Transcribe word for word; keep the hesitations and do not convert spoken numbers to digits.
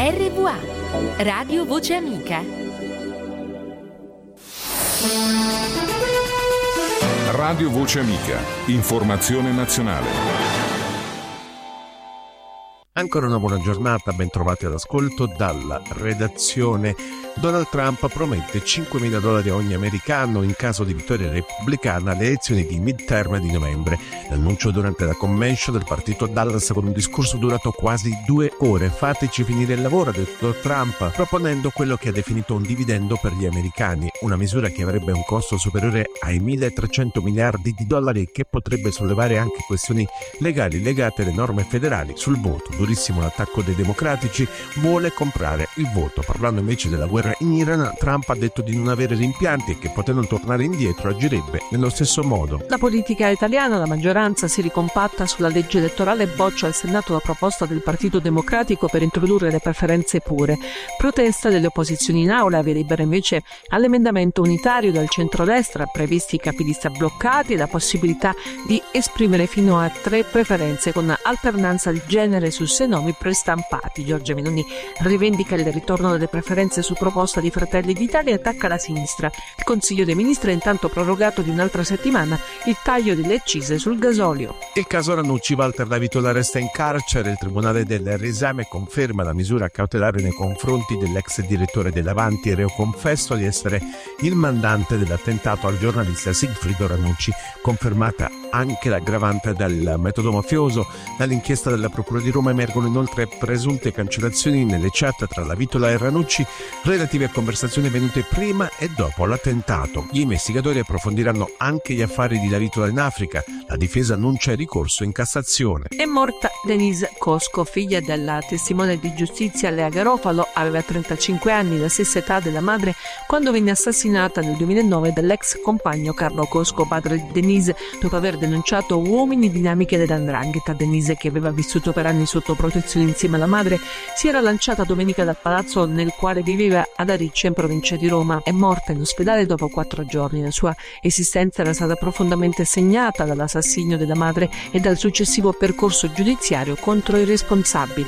R V A, Radio Voce Amica. Radio Voce Amica, informazione nazionale. Ancora una buona giornata, ben trovati all'ascolto dalla redazione. Donald Trump promette cinquemila dollari a ogni americano in caso di vittoria repubblicana alle elezioni di midterm di novembre. L'annuncio durante la convention del partito a Dallas con un discorso durato quasi due ore. Fateci finire il lavoro, ha detto Trump, proponendo quello che ha definito un dividendo per gli americani, una misura che avrebbe un costo superiore ai milletrecento miliardi di dollari e che potrebbe sollevare anche questioni legali legate alle norme federali sul voto. Durissimo l'attacco dei democratici, vuole comprare il voto. Parlando invece della guerra in Iran, Trump ha detto di non avere rimpianti e che potendo tornare indietro agirebbe nello stesso modo. La politica italiana, la maggioranza si ricompatta sulla legge elettorale e boccia al Senato la proposta del Partito Democratico per introdurre le preferenze pure. Protesta delle opposizioni in aula, via libera invece all'emendamento unitario del centrodestra, previsti i capilista bloccati e la possibilità di esprimere fino a tre preferenze con alternanza di genere su sei nomi prestampati. Giorgia Meloni rivendica il ritorno delle preferenze su proposta di Fratelli d'Italia e attacca la sinistra. Il Consiglio dei Ministri ha intanto prorogato di un'altra settimana il taglio delle accise sul gasolio. Il caso Ranucci, Walter Lavitola resta in carcere. Il Tribunale del Riesame conferma la misura cautelare nei confronti dell'ex direttore dell'Avanti, reo confesso di essere il mandante dell'attentato al giornalista Sigfrido Ranucci. Confermata anche l'aggravante del metodo mafioso. Dall'inchiesta della Procura di Roma emergono inoltre presunte cancellazioni nelle chat tra Lavitola e Ranucci relative a conversazioni avvenute prima e dopo l'attentato. Gli investigatori approfondiranno anche gli affari di Lavitola in Africa. La difesa annuncia il ricorso in Cassazione. È morta Denise Cosco, figlia della testimone di giustizia Lea Garofalo. Aveva trentacinque anni, la stessa età della madre, quando venne assassinata nel duemilanove dall'ex compagno Carlo Cosco, padre di Denise, dopo aver denunciato uomini dinamiche dell''ndrangheta. Denise, che aveva vissuto per anni sotto protezione insieme alla madre, si era lanciata domenica dal palazzo nel quale viveva ad Ariccia, in provincia di Roma. È morta in ospedale dopo quattro giorni. La sua esistenza era stata profondamente segnata dall'assassinio della madre e dal successivo percorso giudiziario contro i responsabili.